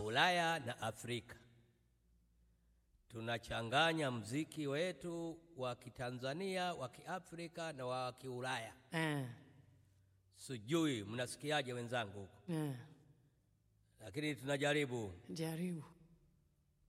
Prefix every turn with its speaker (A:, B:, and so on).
A: Ulaya na Afrika. Tunachanganya mziki wetu wa Kitanzania, wa Kiafrika na wa Kiulaya. Sijui mnasikiaje wenzangu huko? Lakini tunajaribu.
B: Jaribu.